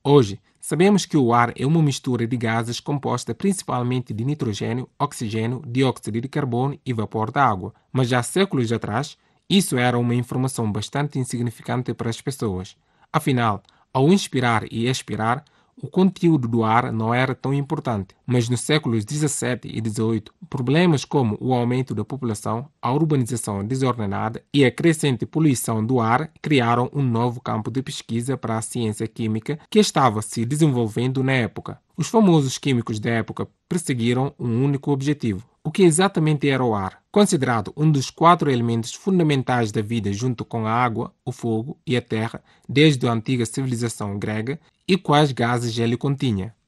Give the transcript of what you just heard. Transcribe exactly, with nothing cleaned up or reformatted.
Hoje, sabemos que o ar é uma mistura de gases composta principalmente de nitrogênio, oxigênio, dióxido de carbono e vapor da água. Mas há séculos atrás, isso era uma informação bastante insignificante para as pessoas. Afinal, ao inspirar e expirar, o conteúdo do ar não era tão importante, mas nos séculos dezassete e dezoito, problemas como o aumento da população, a urbanização desordenada e a crescente poluição do ar criaram um novo campo de pesquisa para a ciência química que estava se desenvolvendo na época. Os famosos químicos da época perseguiram um único objetivo: o que exatamente era o ar? Considerado um dos quatro elementos fundamentais da vida junto com a água, o fogo e a terra, desde a antiga civilização grega, e quais gases ele continha.